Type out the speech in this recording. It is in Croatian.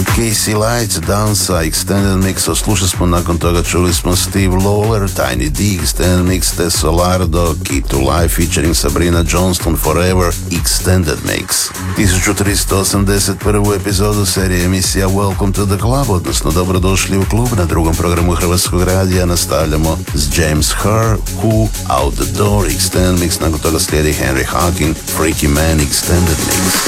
Casey Lights, Dansa, Extended Mix, slušali smo nakon toga, čuli smo Steve Lawler, Tiny D, Extended Mix, te Solardo, Key to Life featuring Sabrina Johnston, Forever, Extended Mix. 1381. epizodu serije emisija Welcome to the Club, odnosno dobrodošli u klub, na drugom programu Hrvatskog radija nastavljamo s James Herr, Who, Out the Door, Extended Mix, nakon toga slijedi Henry Hawking, Freaky Man, Extended Mix.